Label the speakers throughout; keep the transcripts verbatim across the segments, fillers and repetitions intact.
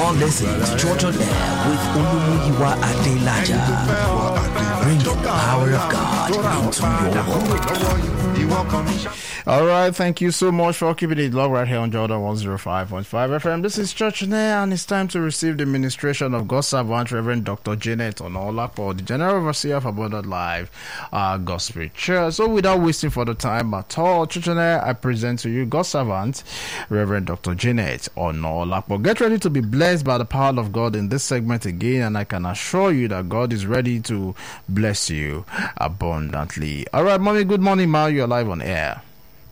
Speaker 1: You're listening to Church on Air with Olumuyiwa Adelaja, bringing the power of God into your home.
Speaker 2: All right, thank you so much for keeping it low right here on Jordan one oh five point five F M. This is Church on Air, and it's time to receive the ministration of God's servant, Reverend Doctor Janet Onolapo, the General Overseer of Abundant Life uh, Gospel Church. So without wasting further time at all, Church on Air, I present to you God's servant, Reverend Doctor Janet Onolapo. Get ready to be blessed by the power of God in this segment again, and I can assure you that God is ready to bless you abundantly. All right, Mommy, good morning, Ma. You're live on air.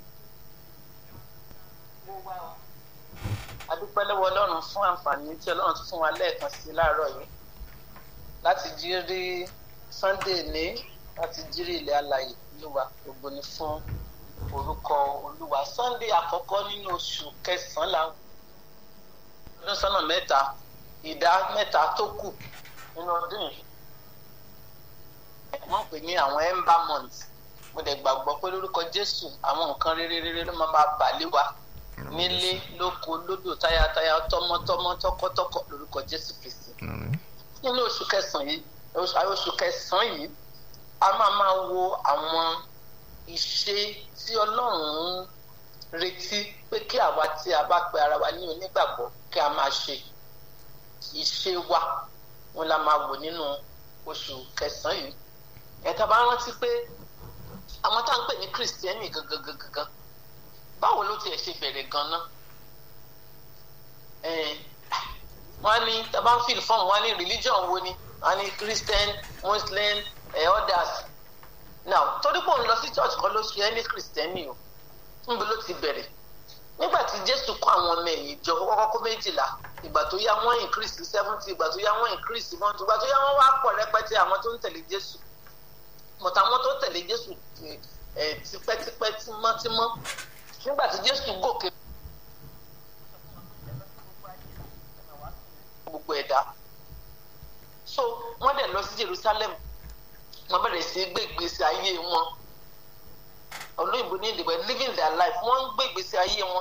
Speaker 3: adúpẹ́ lọ́wọ́ Ọlọ́run fún àǹfààní tí Ọlọ́run tún fún wa lẹ́ẹ̀kan sí láàárọ̀ yìí láti jírí Sunday ní láti jírí ilẹ̀ alààyè Olúwa gbogbo ní fún orúkọ Olúwa. Sunday àkọ́kọ́ nínú oṣù kẹsàn-án la ọdún sọ́nà mẹ́ta ìdá mẹ́ta tó kù nínú ọdún yìí wọ́n pè ní àwọn ember month. Mo dẹ̀ gbàgbọ́ pé lórúkọ Jésù àwọn nǹkan rere rere ló máa bà lé wa nílé lóko lódò táyátáyá tọmọtọmọ tọkọtọkọ lórúkọ Jésù Kristi. Nínú oṣù kẹsàn-án yìí oṣù kẹsàn-án yìí a máa máa wo àwọn ìṣe tí Ọlọ́run ń retí pé kí àwa tí a bá pe ara wa ní onígbàgbọ́ kí a máa ṣe ìṣe wa wọn la máa wò nínú oṣù kẹsàn-án yìí. Ẹ̀ta bá rántí pé àwọn tá à ń pè ní Kìrìsìtẹ́nì gangan gangan báwo ló tiẹ̀ ṣe bẹ̀rẹ̀ gan-an? Wọ́n ní tàbá ń fìlì fọ́ọ̀mù wọ́n ní religion wo ni wọ́n ní Christian, Muslim, eh, others. Now torí pé òun lọ sí church kan ló ṣe ẹ́ ní Kìrìsìtẹ́nì o níbo ló ti bẹ̀rẹ̀? Nígbà tí Jésù kọ́ àwọn ọmọ ẹ̀yìn jọ kọ́kọ́ kó méjìlá ìgbà tó yá wọ́n increase seventy ìgbà tó yá wọ́n increase one ìgbà tó yá wọ́n wá pọ̀ rẹpẹtẹ àwọn tó ń tẹ̀lé Jésù mọ̀tà àwọn tó ń tẹ̀lé Jésù tipẹ́tipẹ́ tímọ́tímọ́. Nígbà tí Jésù gòkè gbogbo ẹ̀dá so wọ́n dẹ̀ lọ sí Jerusalem wọ́n bẹ̀rẹ̀ sí gbé ìgbésí ayé wọn olóyìnbó ní ìdìbò living their life wọ́n ń gbé ìgbésí ayé wọn.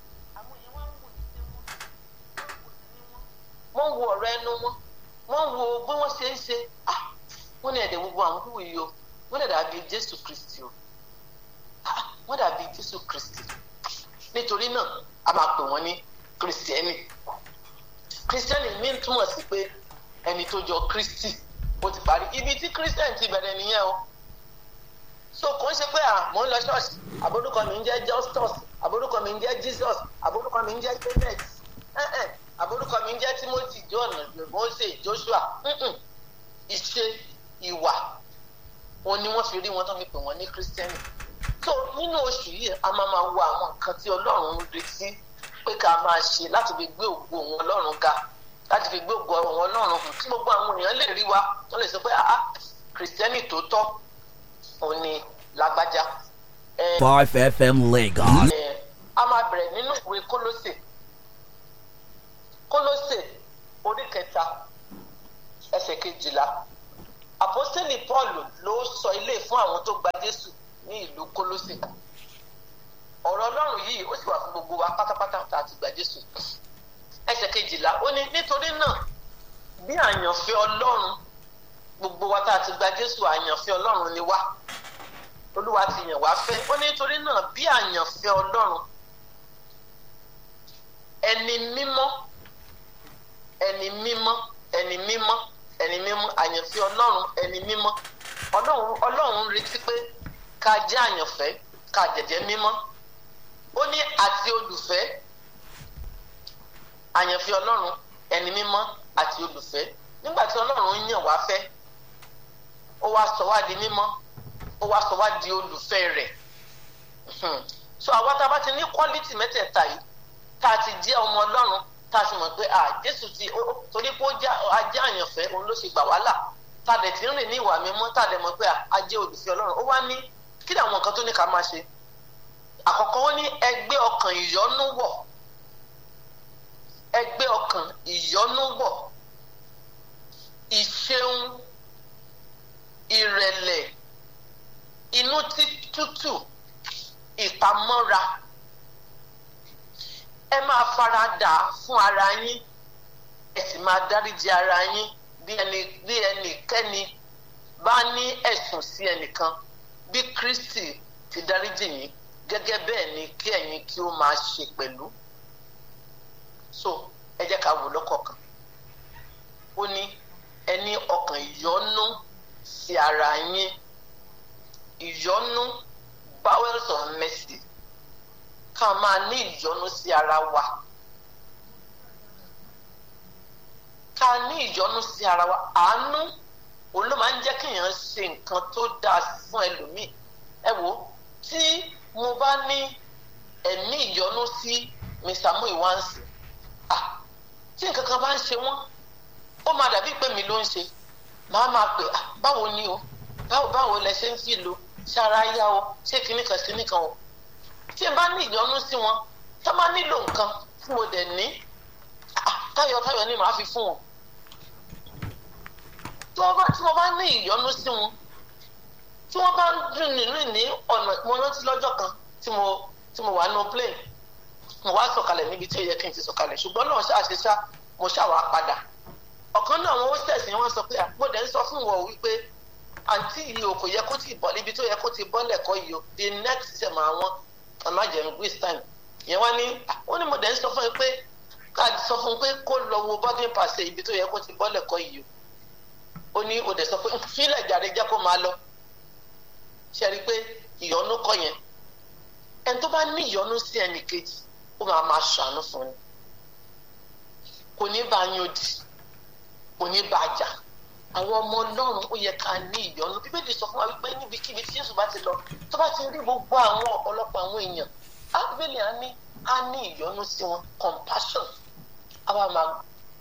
Speaker 3: Wọ́n wo ọ̀rọ̀ ẹnu wọn wọ́n wo bí wọ́n ṣe ń ṣe wọ́n ní ẹ̀dẹ̀ gbogbo àwọn kúrò yìí o wọ́n dẹ̀ dàbí Jésù Kristi o wọ́n dàbí Jésù Kristi nítorí náà a máa pè wọ́n ní Kìrìsìtẹ́nì. Kìrìsìtẹ́nì mi ń túmọ̀ sí pé ẹni tó jọ Kristi ó ti parí ibi tí Kìrìsìtẹ́nì ti bẹ̀rẹ̀ nìyẹn o. So kò ń ṣe pé à mò ń lọ ṣọ́ọ̀ṣì àbórúkọ mi ń jẹ́ Justus àbórúkọ mi ń jẹ́ Jesus àbórúkọ mi ń jẹ́ Janet àbórúkọ mi ń jẹ́ Timothy John Mose Joshua. Ìṣe ìwà òun ni wọ́n fi rí wọn tó fi pè wọ́n ní Kìrìsìtẹ́nì. So nínú oṣù yìí a máa máa wo àwọn nǹkan tí Ọlọ́run ń retí pé ká máa ṣe láti fi gbé ògo òun Ọlọ́run ga láti fi gbé ògo òun Ọlọ́run hàn tí gbogbo àwọn èèyàn lè rí wa wọ́n lè sọ pé ah Kìrìsìtẹ́nì tó tọ́ òun ni lágbájá.
Speaker 1: five F M Lagos.
Speaker 3: A máa bẹ̀rẹ̀ nínú ìwé Kólósè Kólósè orí kẹta ẹsẹ̀ kejìlá. Àpọ́sítélì Paul ló sọ ilé fún àwọn tó gba Jésù ní ìlú Kólósè. Ọ̀rọ̀ Ọlọ́run yìí ó sì wà fún gbogbo wa pátápátá tá a ti gba Jésù. Ẹsẹ̀ kejìlá ó ní nítorí náà bí àyànfẹ́ Ọlọ́run gbogbo wa tá a ti gba Jésù àyànfẹ́ Ọlọ́run ni wá. Olúwa ti yàn wá fẹ́. Ó ní nítorí náà bí àyànfẹ́ Ọlọ́run ẹni mímọ́ ẹni mímọ́ ẹni mímọ́ ẹni mímọ́ àyànfẹ́ Ọlọ́run ẹni mímọ́. Ọlọ́run Ọlọ́run retí pé ká jẹ́ àyànfẹ́ ká jẹ̀jẹ́ mímọ́. Ó ní àti olùfẹ́ àyànfẹ́ Ọlọ́run ẹni mímọ́ àti olùfẹ́. Nígbà tí Ọlọ́run yàn wá fẹ́ ó wá sọ wá di mímọ́ ó wá sọ wá di olùfẹ́ rẹ̀. So àwa tá a bá ti ní quality mẹ́tẹ̀ẹ̀ta yìí tá a ti jẹ́ ọmọ Ọlọ́run tá a sì mọ̀ pé ah Jésù ti torí pé ó jẹ́ ajá àyànfẹ́ òun ló ṣe gbà wá là tá a dẹ̀ ti ń rìn ní ìwà mímọ́ tá a dẹ̀ mọ̀ pé a jẹ́ olùfẹ́ Ọlọ́run. Ó wá ní kí ni àwọn nǹkan tó ní ká máa ṣe? Àkọ́kọ́ ó ní ẹgbẹ́ ọkàn ìyọ́nú wọ̀ ẹgbẹ́ ọkàn ìyọ́nú wọ̀ ìṣeun ìrẹ̀lẹ̀ inú tútù ìpamọ́ra ẹ máa faradà fún ara yín ẹ sì máa dáríjì ara yín bí ẹni bí ẹnikẹ́ni bá ní ẹ̀sùn sí ẹnìkan bí Kristi ti dáríjì yín gẹ́gẹ́ bẹ́ẹ̀ ni kí ẹ̀yin kí ó máa ṣe pẹ̀lú. So ẹ jẹ́ ká wò lọ́kọ̀ọ̀kan. Ó ní ẹ ní ọkàn ìyọ́nú sí ara yín, ìyọ́nú bowels of mercy, ká máa ní ìyọ́nú sí ara wa, ká ní ìyọ́nú sí ara wa. Àánú òun ló máa ń jẹ́ kéèyàn ṣe nǹkan tó dáa fún ẹlòmíì. Ẹ wo, tí mo bá ní ẹ̀mí ìyọ́nú sí Mister Muiwansi, ah tí nǹkan kan bá ń ṣe wọ́n, ó máa dàbí pé mi ló ń ṣe. Màá máa pè ah báwo ni o, báwo báwo lẹ ṣe ń fi lò, ṣára yá o, ṣé kinní kan sí nìkan o. Tí n bá ní ìyọ́nú sí wọn, tó máa nílò nǹkan tí mo dẹ̀ ní, ah táyọ̀táyọ̀ ni màá fi fún wọn. Tí wọ́n bá tí mo bá ní ìyọ́nú sí wọn, tí wọ́n bá ń dùn nínú ní ọ̀nà, mo rántí lọ́jọ́ kan tí mo tí mo wà nínú plane, mo wá sọ̀kalẹ̀ níbi tí ó yẹ kí n ti sọ̀kalẹ̀, ṣùgbọ́n náà ṣàṣeṣá mo ṣàwà padà. Ọ̀kan náà àwọn hostess ni wọ́n sọ pé mo dẹ̀ ń sọ fún wọn wípé àǹtí yìí o kò yẹ kó ti bọ́ níbi tó yẹ kó ti bọ́ lẹ́kọ̀ọ́ yìí o, the next sem àwọn amájẹ̀mí waste time. Ìyẹn wá ní ó ní mo dẹ̀ ń sọ fún yín pé ká sọ fún pé kó lọ wo boarding pass ibi tó yẹ kó ti bọ́ lẹ́kọ̀ọ́ yìí o. Ó ní ó dẹ̀ sọ pé fílẹ̀ jàre jẹ́ kó máa lọ. Ṣe rí i pé ìyọ́nú kọ́ yẹn. Ẹni tó bá ní ìyọ́nú sí ẹnì kejì, ó máa máa ṣàánú fún ni. Kò ní bá yín òdì, kò ní bá jà. Àwọn ọmọ Ọlọ́run ó yẹ ká ní ìyọ́nú. Bíbélì sọ fún wa wípé níbikíbi tí Jésù bá ti lọ, tó bá ti rí gbogbo àwọn ọ̀pọ̀lọpọ̀ àwọn èèyàn, á Bíbélì á ní á ní ìyọ́nú sí wọn, compassion. Á wá máa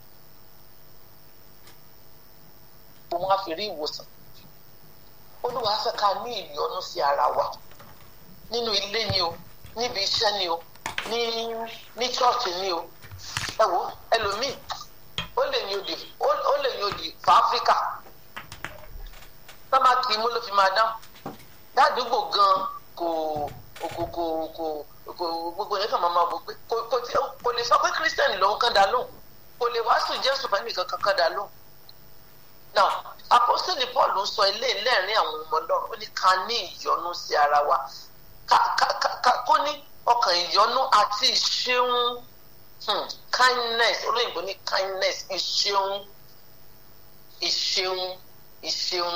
Speaker 3: wọn á fi rí ìwòsàn. Olúwa fẹ́ ká ní ìyọ́nú sí ara wa, nínú ilé ni o, níbi iṣẹ́ ni o, ní ní chọ́ọ̀chì ni o. Ẹ wo ẹlòmíì ó lè ní òdì ó lè ní òdì fún Áfíríkà, sábà kì í mú ló fi máa dáhùn. Ládùúgbò gan kò kò kò kò kò gbogbo yẹn kàn máa máa wò pé kò kò tí kò lè sọ pé Kírísítẹ́nì lòun kàn dá lóhùn, kò lè wàásù Jésù fẹ́ nìkan kankan dá lóhùn. Now Apostoli Paul ń sọ ilé lẹ́rìn àwọn ọmọ Ọlọ́run, ó ní ká ní ìyọ́nú sí ara wa, ká ká ká kó ní ọkàn ìyọ́nú àti ìṣeun, hmm, kindness, olóyìnbó ní kindness, ìṣeun ìṣeun ìṣeun.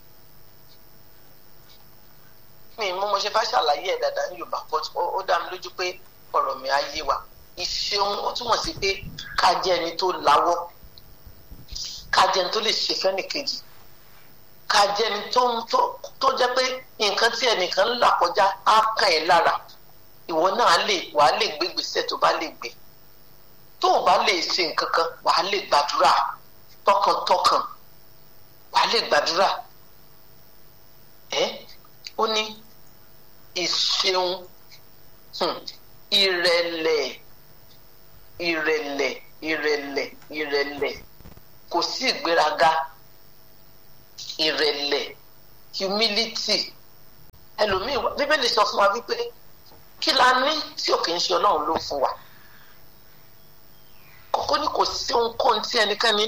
Speaker 3: Mi mú mo ṣe fẹ́ ṣàlàyé ẹ̀ dáadáa ní Yorùbá, but ó dá mi lójú pé ọ̀rọ̀ mi á yé wa. Ìṣeun ó túmọ̀ sí pé ká jẹ́ ẹni tó láwọ́, ká jẹ́ ẹni tó lè ṣe fẹ́nìkejì, ká jẹ́ ẹni tó tó tó jẹ́ pé nǹkan tí ẹnìkan ń là kọjá á kàn ẹ́ lára, ìwọ náà lè wà á lè gbé ìgbésẹ̀ tó bá lè gbé. Tó o bá lè ṣe nǹkan kan, wà á lè gbàdúrà tọkàntọkàn, wà á lè gbàdúrà. Ẹ ó ní ìṣeun, ìrẹ̀lẹ̀ ìrẹ̀lẹ̀ ìrẹ̀lẹ̀ ìrẹ̀lẹ̀, kò sí ìgbéraga, ìrẹ̀lẹ̀, humility. Ẹlòmíì Bíbélì sọ fún wa wípé kí la ní tí ò kì í ṣe Ọlọ́run ló fún wa. Kókó ní kò sí ohunkóhun tí ẹnikẹ́ni